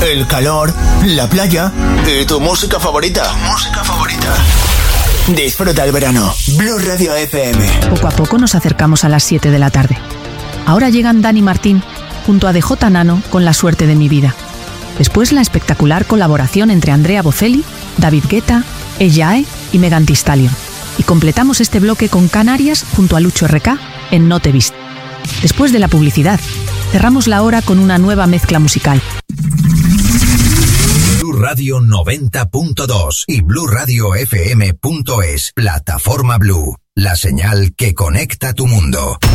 el calor, la playa y tu música favorita. Disfruta el verano. Blue Radio FM. Poco a poco nos acercamos a las 7 de la tarde. Ahora llegan Dani Martín junto a DJ Nano con La suerte de mi vida. Después la espectacular colaboración entre Andrea Bocelli, David Guetta, Ejae y Megan Thee Stallion. Y completamos este bloque con Canarias junto a Lucho RK en No te viste. Después de la publicidad, cerramos la hora con una nueva mezcla musical. Blue Radio 90.2 y BlueRadiofM.es. Plataforma Blue, la señal que conecta tu mundo.